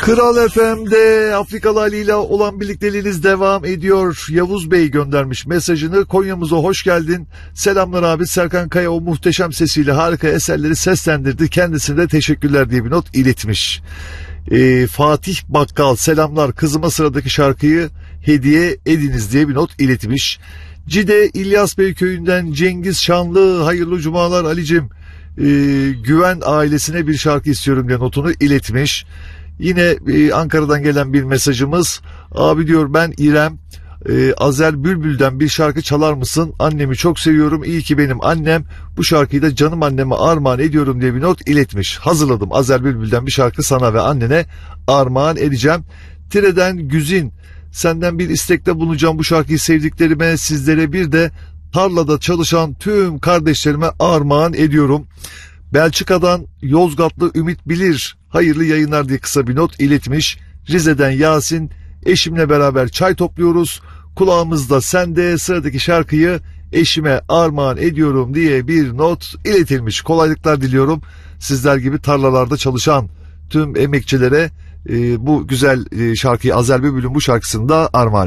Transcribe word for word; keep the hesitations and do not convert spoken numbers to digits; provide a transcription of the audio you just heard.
Kral F M'de Afrikalı Ali ile olan birlikteliğiniz devam ediyor. Yavuz Bey göndermiş mesajını. Konya'mıza hoş geldin. Selamlar abi. Serkan Kaya o muhteşem sesiyle harika eserleri seslendirdi. Kendisine de teşekkürler diye bir not iletmiş. Ee, Fatih Bakkal selamlar. Kızıma sıradaki şarkıyı hediye ediniz diye bir not iletmiş. Cide İlyas Bey köyünden Cengiz Şanlı hayırlı cumalar Ali'cim. Ee, Güven ailesine bir şarkı istiyorum diye notunu iletmiş. Yine e, Ankara'dan gelen bir mesajımız. Abi diyor ben İrem, e, Azer Bülbül'den bir şarkı çalar mısın? Annemi çok seviyorum. İyi ki benim annem. Bu şarkıyı da canım anneme armağan ediyorum diye bir not iletmiş. Hazırladım. Azer Bülbül'den bir şarkı sana ve annene armağan edeceğim. Tire'den Güzin. Senden bir istekte bulunacağım, bu şarkıyı sevdiklerime, sizlere bir de tarlada çalışan tüm kardeşlerime armağan ediyorum. Belçika'dan Yozgatlı Ümit Bilir hayırlı yayınlar diye kısa bir not iletmiş. Rize'den Yasin, eşimle beraber çay topluyoruz. Kulağımızda sende, sıradaki şarkıyı eşime armağan ediyorum diye bir not iletilmiş. Kolaylıklar diliyorum. Sizler gibi tarlalarda çalışan tüm emekçilere e, bu güzel e, şarkıyı, Azer Bülbül'ün bu şarkısını da armağan